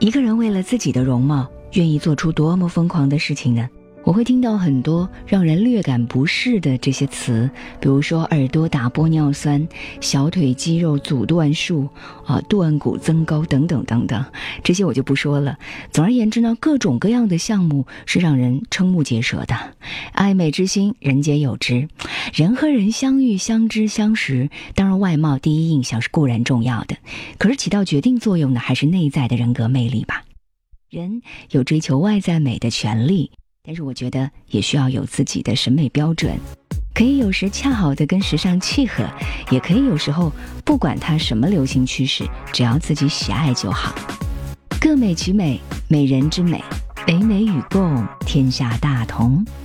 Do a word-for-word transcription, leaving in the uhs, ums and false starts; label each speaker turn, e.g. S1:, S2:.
S1: 一个人为了自己的容貌，愿意做出多么疯狂的事情呢？我会听到很多让人略感不适的这些词，比如说耳朵打玻尿酸、小腿肌肉阻断术、啊断骨增高等等等等，这些我就不说了。总而言之呢，各种各样的项目是让人瞠目结舌的。爱美之心，人皆有之。人和人相遇、相知、相识，当然外貌第一印象是固然重要的，可是起到决定作用的还是内在的人格魅力吧。人有追求外在美的权利，但是我觉得也需要有自己的审美标准，可以有时恰好的跟时尚契合，也可以有时候不管它什么流行趋势，只要自己喜爱就好。各美其美，美人之美，美美与共，天下大同。